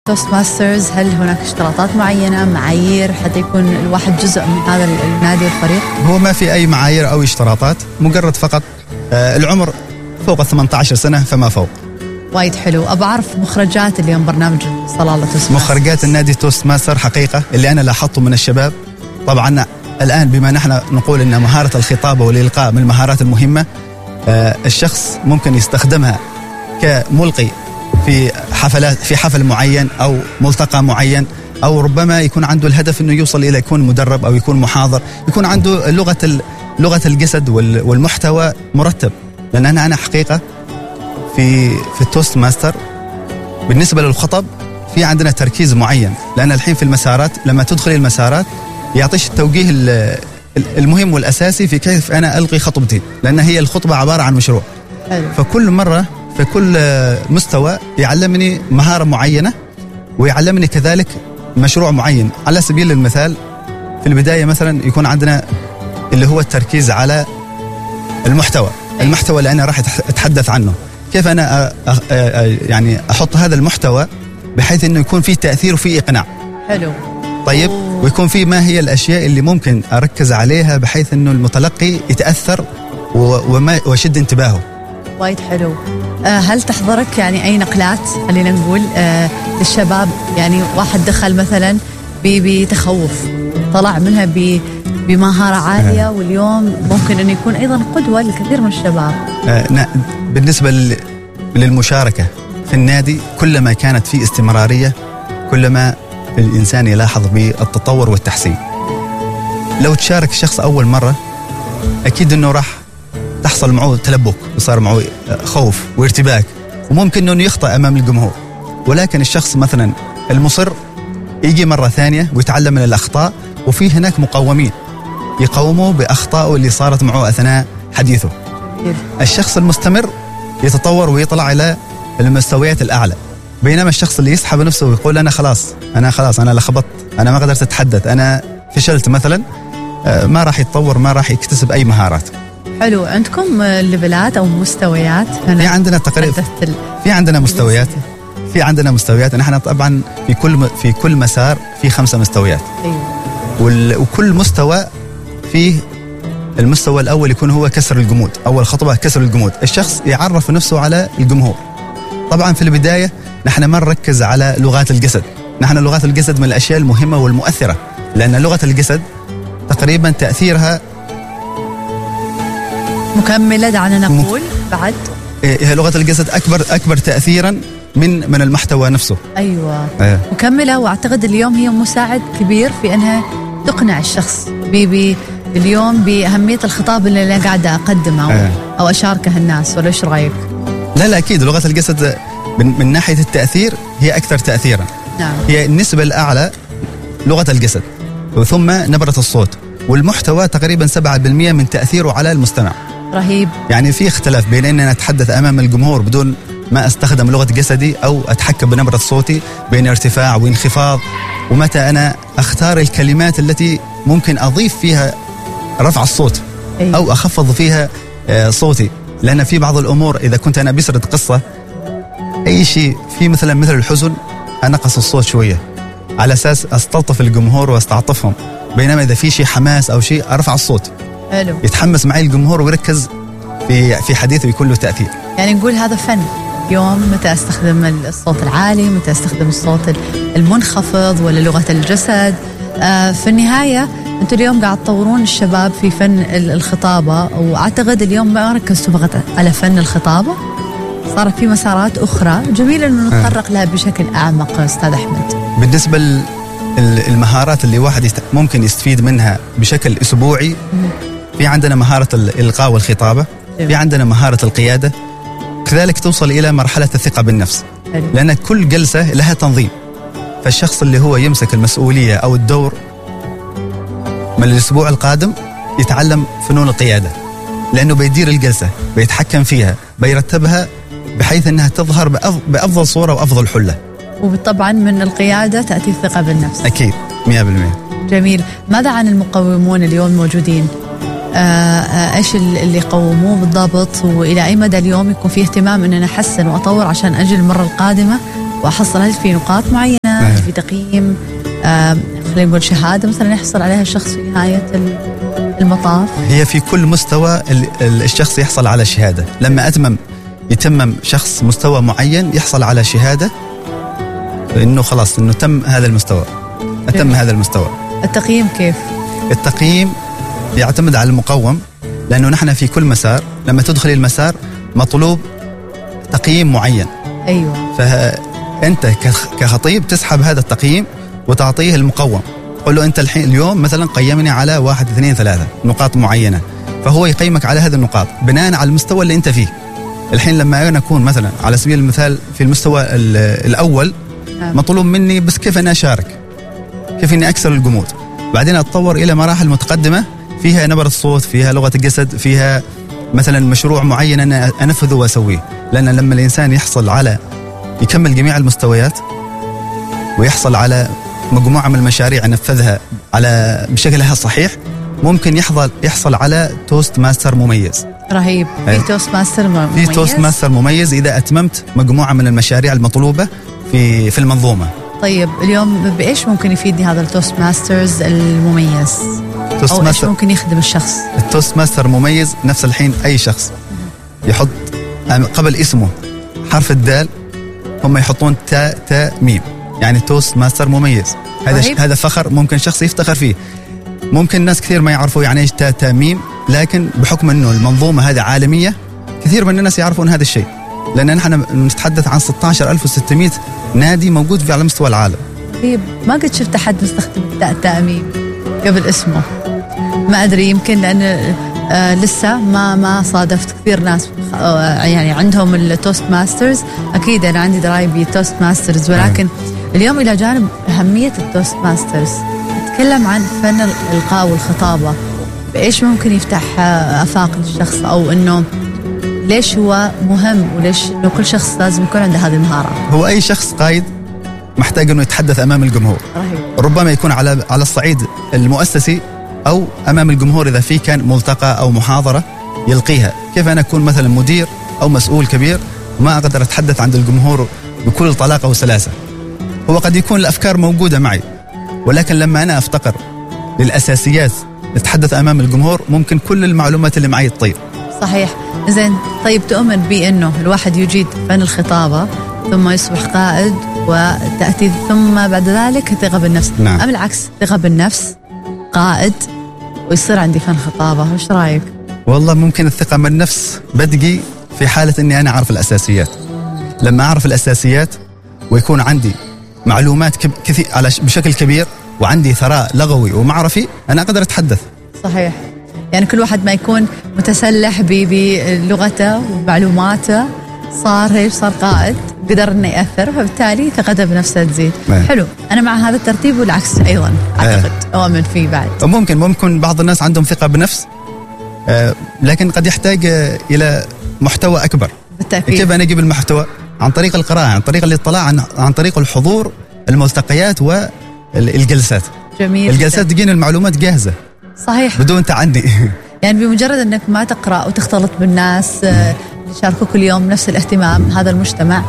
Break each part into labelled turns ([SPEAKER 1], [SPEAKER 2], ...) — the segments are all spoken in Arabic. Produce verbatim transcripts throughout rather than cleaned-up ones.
[SPEAKER 1] توست ماسترز، هل هناك اشتراطات معينة، معايير حتى يكون الواحد جزء من هذا النادي والفريق؟
[SPEAKER 2] هو ما في أي معايير أو اشتراطات، مجرد فقط آه العمر فوق ثمانية عشر سنة فما فوق.
[SPEAKER 1] وايد حلو. أبى أعرف مخرجات اليوم برنامج صلالة توست ماستر.
[SPEAKER 2] مخرجات النادي توست ماستر حقيقة اللي أنا لاحظته من الشباب، طبعا الآن بما نحن نقول أن مهارة الخطابة والإلقاء من المهارات المهمة، آه الشخص ممكن يستخدمها كملقي في حفلات، في حفل معين أو ملتقى معين، أو ربما يكون عنده الهدف أنه يوصل إلى يكون مدرب أو يكون محاضر، يكون عنده لغة لغة الجسد والمحتوى مرتب. لأن أنا أنا حقيقة في في التوست ماستر بالنسبة للخطب في عندنا تركيز معين، لأن الحين في المسارات لما تدخل المسارات يعطيش التوجيه المهم والأساسي في كيف أنا ألقي خطبتي، لأن هي الخطبة عبارة عن مشروع. فكل مرة في كل مستوى يعلمني مهارة معينة ويعلمني كذلك مشروع معين. على سبيل المثال في البداية مثلا يكون عندنا اللي هو التركيز على المحتوى المحتوى اللي أنا راح أتحدث عنه، كيف أنا أ أ أ يعني أحط هذا المحتوى بحيث أنه يكون فيه تأثير وفيه إقناع.
[SPEAKER 1] حلو.
[SPEAKER 2] طيب، ويكون فيه ما هي الأشياء اللي ممكن أركز عليها بحيث أنه المتلقي يتأثر وما ويشد انتباهه.
[SPEAKER 1] وايد حلو. أه هل تحضرك يعني أي نقلات خلينا نقول أه للشباب؟ يعني واحد دخل مثلا بتخوف طلع منها بمهارة عالية، أه واليوم ممكن أن يكون أيضا قدوة لكثير من الشباب.
[SPEAKER 2] أه بالنسبة للمشاركة في النادي، كلما كانت في استمرارية كلما الإنسان يلاحظ بالتطور والتحسين. لو تشارك شخص أول مرة أكيد أنه راح تحصل معه تلبك وصار معه خوف وارتباك، وممكن أنه يخطأ أمام الجمهور. ولكن الشخص مثلا المصر يجي مرة ثانية ويتعلم من الأخطاء، وفي هناك مقومين يقوموا بأخطائه اللي صارت معه أثناء حديثه. الشخص المستمر يتطور ويطلع إلى المستويات الأعلى، بينما الشخص اللي يسحب نفسه ويقول أنا خلاص أنا خلاص أنا لخبطت، أنا ما قدرت أتحدث، أنا فشلت مثلا، ما راح يتطور، ما راح يكتسب أي مهارات.
[SPEAKER 1] حلو. عندكم ليفلات أو مستويات؟
[SPEAKER 2] في عندنا تقريبا في عندنا مستويات في عندنا مستويات نحن طبعا في كل في كل مسار في خمسة مستويات. أيوة. وكل مستوى فيه المستوى الأول يكون هو كسر الجمود، أول خطوة كسر الجمود، الشخص يعرف نفسه على الجمهور. طبعا في البداية نحن ما نركز على لغات الجسد، نحن لغات الجسد من الأشياء المهمة والمؤثرة، لأن لغة الجسد تقريبا تأثيرها
[SPEAKER 1] مكملة، دعنا نقول م... بعد
[SPEAKER 2] هي لغة الجسد أكبر أكبر تأثيرا من من المحتوى نفسه.
[SPEAKER 1] أيوة. أيه. مكملة، وأعتقد اليوم هي مساعد كبير في أنها تقنع الشخص بي اليوم بأهمية الخطاب اللي أنا قاعدة أقدمه أو, أيه. أو أشاركه الناس. ولا إيش رأيك؟
[SPEAKER 2] لا لا أكيد لغة الجسد من, من ناحية التأثير هي أكثر تأثيرا.
[SPEAKER 1] نعم.
[SPEAKER 2] هي النسبة الأعلى لغة الجسد، وثم نبرة الصوت، والمحتوى تقريبا سبعة بالمئة من تأثيره على المستمع.
[SPEAKER 1] رهيب.
[SPEAKER 2] يعني في اختلاف بين أن أنا أتحدث أمام الجمهور بدون ما أستخدم لغة جسدي، أو أتحكم بنبرة صوتي بين ارتفاع وانخفاض، ومتى أنا أختار الكلمات التي ممكن أضيف فيها رفع الصوت أو أخفض فيها صوتي. لأن في بعض الأمور إذا كنت أنا بسرد قصة أي شيء في مثلا مثل الحزن أنقص الصوت شوية على أساس أستلطف الجمهور واستعطفهم، بينما إذا في شيء حماس أو شيء أرفع الصوت.
[SPEAKER 1] حلو.
[SPEAKER 2] يتحمس معي الجمهور ويركز في في حديثه ويكون له تأثير.
[SPEAKER 1] يعني نقول هذا فن. يوم متى استخدم الصوت العالي، متى استخدم الصوت المنخفض، ولا لغة الجسد. آه في النهاية أنتوا اليوم قاعد تطورون الشباب في فن الخطابة، وأعتقد اليوم ما ركزتوا فقط على فن الخطابة، صارت في مسارات أخرى جميلة أنه نتطرق لها بشكل أعمق. أستاذ أحمد،
[SPEAKER 2] بالنسبة للمهارات اللي واحد ممكن يستفيد منها بشكل أسبوعي، في عندنا مهارة الإلقاء والخطابة، في عندنا مهارة القيادة، كذلك توصل إلى مرحلة الثقة بالنفس. لأن كل جلسة لها تنظيم، فالشخص اللي هو يمسك المسؤولية أو الدور من الأسبوع القادم يتعلم فنون القيادة، لأنه بيدير الجلسة، بيتحكم فيها، بيرتبها بحيث أنها تظهر بأفضل صورة وأفضل حلة.
[SPEAKER 1] وطبعا من القيادة تأتي الثقة بالنفس.
[SPEAKER 2] أكيد مئة بالمئة.
[SPEAKER 1] جميل. ماذا عن المقومون اليوم موجودين؟ آه ايش اللي يقوموه بالضبط، والى اي مدى اليوم يكون في اهتمام ان انا احسن واطور عشان اجي المره القادمه وأحصل، هل في نقاط معينة؟ هل في تقييم؟ آه خلينا نقول شهادة مثلا يحصل عليها الشخص في نهاية المطاف؟
[SPEAKER 2] هي في كل مستوى الشخص يحصل على شهادة. لما أتمم يتمم شخص مستوى معين يحصل على شهادة إنه خلاص إنه تم هذا المستوى، أتم هذا المستوى.
[SPEAKER 1] التقييم كيف؟
[SPEAKER 2] التقييم يعتمد على المقوم، لأنه نحن في كل مسار لما تدخلي المسار مطلوب تقييم معين.
[SPEAKER 1] أيوة.
[SPEAKER 2] فأنت كخطيب تسحب هذا التقييم وتعطيه المقوم، قل له أنت الحين اليوم مثلا قيمني على واحد اثنين ثلاثة نقاط معينة، فهو يقيمك على هذه النقاط بناء على المستوى اللي أنت فيه. الحين لما أنا أكون مثلا على سبيل المثال في المستوى الأول مطلوب مني بس كيف أنا أشارك، كيف أني أكسر الجمود، بعدين أتطور إلى مراحل متقدمة فيها نبرة الصوت، فيها لغة الجسد، فيها مثلا مشروع معين أنا أنفذه وأسويه. لأن لما الإنسان يحصل على يكمل جميع المستويات ويحصل على مجموعة من المشاريع نفذها على بشكلها الصحيح، ممكن يحصل يحصل على توست ماستر مميز.
[SPEAKER 1] رهيب. في توست ماستر مميز.
[SPEAKER 2] في توست ماستر مميز إذا أتممت مجموعة من المشاريع المطلوبة في في المنظومة.
[SPEAKER 1] طيب اليوم بإيش ممكن يفيدني هذا التوست ماسترز المميز؟ توست أو ماستر إيش ممكن يخدم الشخص؟
[SPEAKER 2] التوست ماستر مميز نفس الحين أي شخص يحط قبل اسمه حرف الدال، هم يحطون تاء تاء ميم، يعني توست ماستر مميز. هذا ش... هذا فخر ممكن شخص يفتخر فيه. ممكن ناس كثير ما يعرفوا يعني ايش تاء تاء ميم، لكن بحكم انه المنظومه هذه عالميه كثير من الناس يعرفون هذا الشيء، لان نحن نتحدث عن ستة عشر ألف وستمائة نادي موجود في على مستوى العالم.
[SPEAKER 1] طيب ما قد شفت احد مستخدم تاء تاء ميم قبل اسمه، ما ادري، يمكن لان آه لسه ما ما صادفت كثير ناس آه يعني عندهم التوست ماسترز. اكيد انا عندي درايه بالتوست ماسترز، ولكن اليوم الى جانب اهميه التوست ماسترز نتكلم عن فن الالقاء والخطابه. بايش ممكن يفتح افاق للشخص، او انه ليش هو مهم، وليش انه كل شخص لازم يكون عنده هذه المهاره؟
[SPEAKER 2] هو اي شخص قائد محتاج انه يتحدث امام الجمهور. رهيب. ربما يكون على على الصعيد المؤسسي او امام الجمهور اذا في كان ملتقى او محاضره يلقيها. كيف انا اكون مثلا مدير او مسؤول كبير وما اقدر اتحدث عند الجمهور بكل طلاقه وسلاسه؟ هو قد يكون الافكار موجوده معي، ولكن لما انا افتقر للاساسيات نتحدث امام الجمهور ممكن كل المعلومات اللي معي تطير.
[SPEAKER 1] صحيح. زين، طيب تؤمن بانه الواحد يجيد فن الخطابه ثم يصبح قائد وتأتي ثم بعد ذلك ثقة بالنفس؟
[SPEAKER 2] نعم.
[SPEAKER 1] أم العكس، ثقة بالنفس قائد ويصير عندي فن خطابة؟ وش رأيك؟
[SPEAKER 2] والله ممكن الثقة بالنفس بدقي في حالة أني أنا أعرف الأساسيات. لما أعرف الأساسيات ويكون عندي معلومات كثير على بشكل كبير وعندي ثراء لغوي ومعرفي، أنا أقدر أتحدث.
[SPEAKER 1] صحيح. يعني كل واحد ما يكون متسلح بلغته ومعلوماته صار هيك، صار قائد، قدر انه ياثر، فبالتالي ثقته بنفسه تزيد.
[SPEAKER 2] مه.
[SPEAKER 1] حلو. انا مع هذا الترتيب، والعكس ايضا اعتقد اؤمن فيه بعد.
[SPEAKER 2] ممكن ممكن بعض الناس عندهم ثقه بنفس، آه لكن قد يحتاج آه الى محتوى اكبر.
[SPEAKER 1] بالتاكيد.
[SPEAKER 2] كيف انا اجيب المحتوى؟ عن طريق القراءه، عن طريق الاطلاع، عن, عن طريق الحضور الملتقيات والجلسات.
[SPEAKER 1] جميل.
[SPEAKER 2] الجلسات تجينا المعلومات جاهزه.
[SPEAKER 1] صحيح.
[SPEAKER 2] بدون تعني.
[SPEAKER 1] يعني بمجرد انك ما تقرا وتختلط بالناس آه يشاركوا كل يوم نفس الاهتمام، هذا المجتمع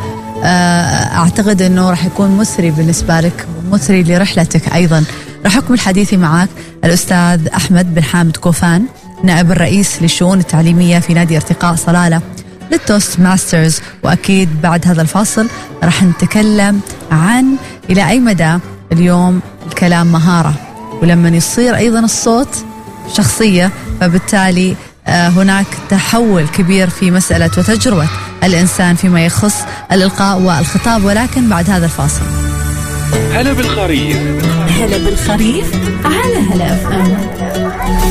[SPEAKER 1] أعتقد أنه راح يكون مثري بالنسبة لك، مثري لرحلتك أيضا. راح أكمل حديثي معك الأستاذ أحمد بن حامد كوفان، نائب الرئيس للشؤون التعليمية في نادي ارتقاء صلالة للتوست ماسترز. وأكيد بعد هذا الفاصل راح نتكلم عن إلى أي مدى اليوم الكلام مهارة، ولما يصير أيضا الصوت شخصية، فبالتالي هناك تحول كبير في مسألة وتجربة الإنسان فيما يخص الإلقاء والخطاب. ولكن بعد هذا الفاصل.
[SPEAKER 3] هلا بالخريف،
[SPEAKER 4] هلا بالخريف على هلا أف أم.